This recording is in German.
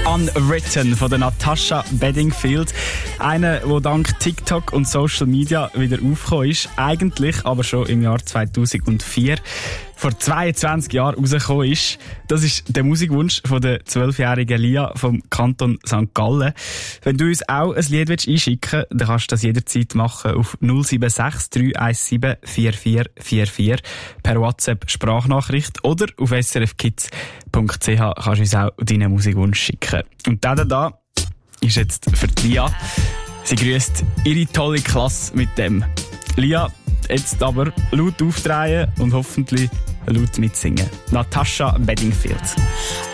Unwritten von der Natasha Bedingfield. Eine, die dank TikTok und Social Media wieder aufgekommen ist. Eigentlich aber schon im Jahr 2004. Vor 22 Jahren rausgekommen ist. Das ist der Musikwunsch von der 12-jährigen Lia vom Kanton St. Gallen. Wenn du uns auch ein Lied einschicken willst, dann kannst du das jederzeit machen auf 076 317 4444 per WhatsApp Sprachnachricht oder auf srfkids.ch kannst du uns auch deinen Musikwunsch schicken. Und der da ist jetzt für die Lia. Sie grüßt ihre tolle Klasse mit dem. Lia, jetzt aber laut aufdrehen und hoffentlich laut mitsingen. Natasha Bedingfield.